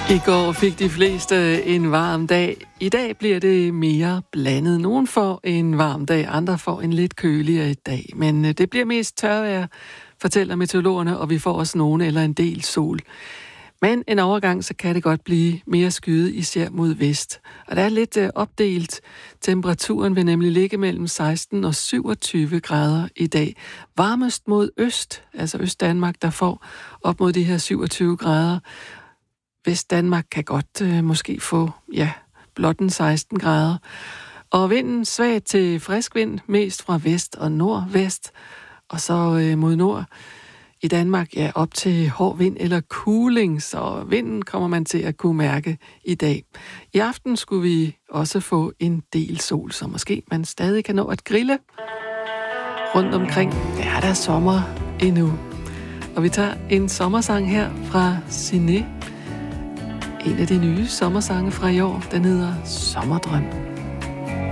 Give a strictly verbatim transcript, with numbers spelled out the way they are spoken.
I går fik de fleste en varm dag. I dag bliver det mere blandet. Nogen får en varm dag, andre får en lidt køligere dag. Men det bliver mest tørvejr, fortæller meteorologerne, og vi får også nogen eller en del sol. Men en overgang, så kan det godt blive mere skyet, især mod vest. Og der er lidt opdelt. Temperaturen vil nemlig ligge mellem seksten og syvogtyve grader i dag. Varmest mod øst, altså Øst-Danmark, der får op mod de her syvogtyve grader. Vest-Danmark kan godt øh, måske få, ja, blot en seksten grader. Og vinden svag til frisk vind, mest fra vest og nordvest. Og så øh, mod nord i Danmark, ja, op til hård vind eller kuling, så vinden kommer man til at kunne mærke i dag. I aften skulle vi også få en del sol, så måske man stadig kan nå at grille. Rundt omkring, ja, der er sommer endnu. Og vi tager en sommersang her fra Siné. En af de nye sommersange fra i år, den hedder Sommerdrøm.